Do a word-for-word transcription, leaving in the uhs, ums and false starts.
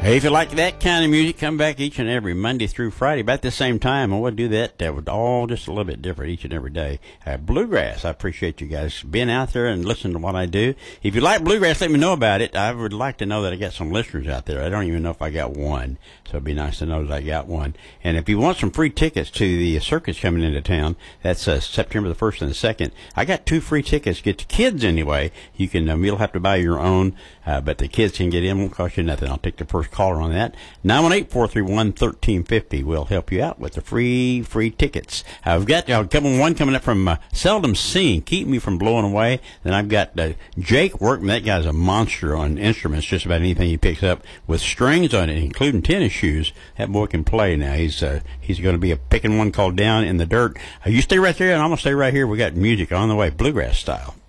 Hey, if you like that kind of music, come back each and every Monday through Friday about the same time, and we'll do that. That would all just a little bit different each and every day. Uh, bluegrass, I appreciate you guys being out there and listening to what I do. If you like bluegrass, let me know about it. I would like to know that I got some listeners out there. I don't even know if I got one, so it'd be nice to know that I got one. And if you want some free tickets to the circus coming into town, that's uh, September the first and the second. I got two free tickets. Get the kids anyway. You can, um, you'll have to buy your own, uh, but the kids can get in. Won't cost you nothing. I'll take the first caller on that. nine one eight, four three one, one three five zero will help you out with the free free tickets. Uh, I've got uh, coming one coming up from uh, Seldom Seen, Keep Me From Blowing Away. Then I've got uh, Jake Workman. That guy's a monster on instruments, just about anything he picks up with strings on it, including tennis shoes. That boy can play now. He's uh, he's going to be a picking one called Down in the Dirt. Uh, you stay right there, and I'm going to stay right here. We got music on the way, bluegrass style.